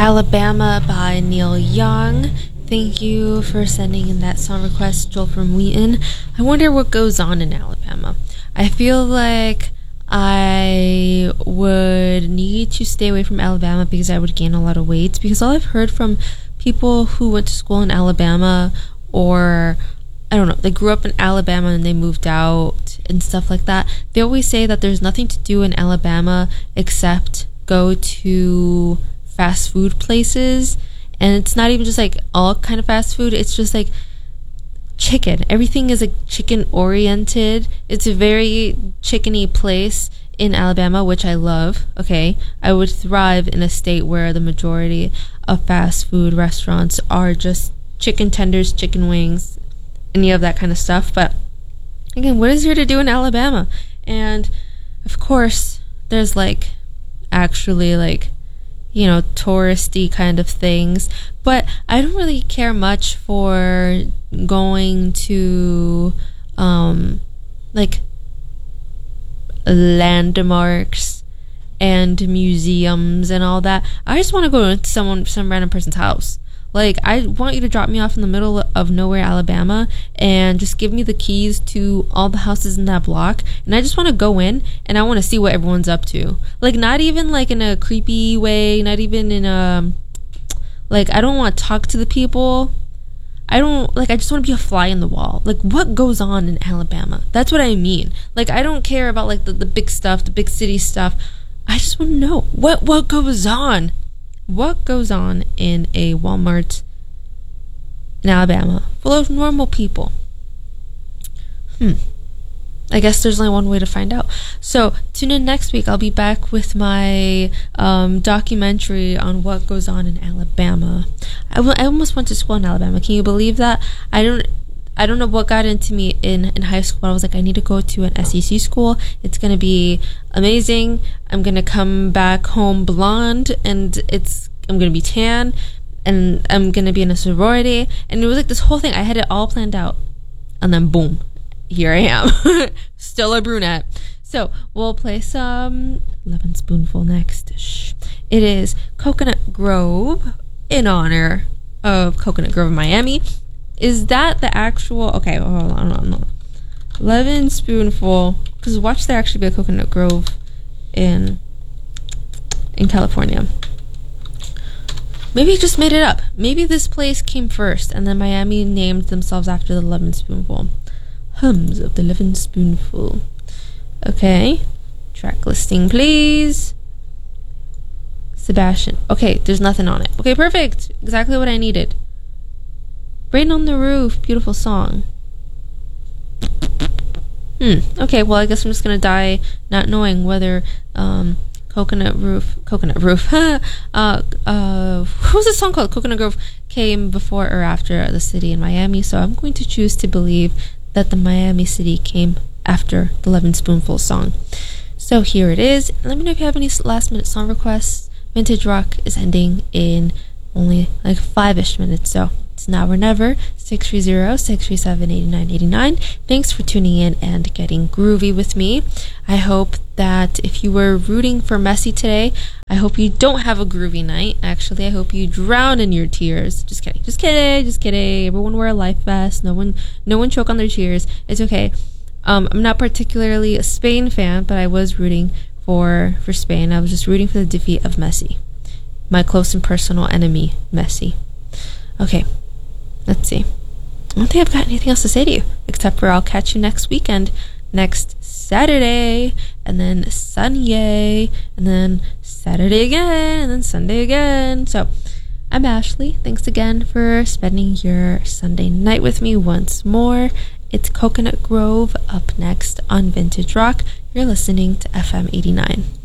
Alabama by Neil Young. Thank you for sending in that song request, Joel from Wheaton. I wonder what goes on in Alabama. I feel like I would need to stay away from Alabama because I would gain a lot of weight. Because all I've heard from people who went to school in Alabama, or I don't know, they grew up in Alabama and they moved out and stuff like that, they always say that there's nothing to do in Alabama except go to fast food places. And it's not even just like all kind of fast food, it's just like chicken. Everything is like chicken oriented. It's a very chickeny place in Alabama, which I love. Okay, I would thrive in a state where the majority of fast food restaurants are just chicken tenders, chicken wings, any of that kind of stuff. But again, what is there to do in Alabama? And of course there's like actually like, you know, touristy kind of things, but I don't really care much for going to like landmarks and museums and all that. I just want to go to some random person's house. Like, I want you to drop me off in the middle of nowhere, Alabama, and just give me the keys to all the houses in that block. And I just want to go in and I want to see what everyone's up to. Like, not even like in a creepy way, not even in a, like, I don't want to talk to the people. I just want to be a fly in the wall. Like, what goes on in Alabama? That's what I mean. Like, I don't care about like the big stuff, the big city stuff. I just want to know what goes on. What goes on in a Walmart in Alabama full of normal people? I guess there's only one way to find out. So tune in next week. I'll be back with my documentary on what goes on in Alabama. I almost went to school in Alabama. Can you believe that? I don't know what got into me in high school. I was like, I need to go to an SEC school. It's going to be amazing. I'm going to come back home blonde, and I'm going to be tan, and I'm going to be in a sorority. And it was like this whole thing. I had it all planned out. And then boom, here I am. Still a brunette. So we'll play some Love and Spoonful next. Shh. It is Coconut Grove in honor of Coconut Grove in Miami. Is that the actual... Okay, hold on. 11 Spoonful. Because watch there actually be a Coconut Grove in California. Maybe he just made it up. Maybe this place came first, and then Miami named themselves after the 11 Spoonful. Hums of the 11 Spoonful. Okay. Track listing, please. Sebastian. Okay, there's nothing on it. Okay, perfect. Exactly what I needed. Rain on the Roof, beautiful song. Okay, well, I guess I'm just gonna die not knowing whether Coconut Roof what was the song called? Coconut Grove came before or after the city in Miami. So I'm going to choose to believe that the Miami city came after the 11 Spoonful song. So here it is. Let me know if you have any last minute song requests. Vintage Rock is ending in only like 5-ish minutes, so it's now or never. 630-637-8989. Thanks for tuning in and getting groovy with me. I hope that if you were rooting for Messi today, I hope you don't have a groovy night. Actually, I hope you drown in your tears. Just kidding. Everyone wear a life vest. No one choke on their tears. It's okay. I'm not particularly a Spain fan, but I was rooting for Spain. I was just rooting for the defeat of Messi, my close and personal enemy, Messi. Okay, let's see. I don't think I've got anything else to say to you, except for I'll catch you next weekend, next Saturday, and then Sunday, and then Saturday again, and then Sunday again. So I'm Ashley. Thanks again for spending your Sunday night with me once more. It's Coconut Grove up next on Vintage Rock. You're listening to FM 89.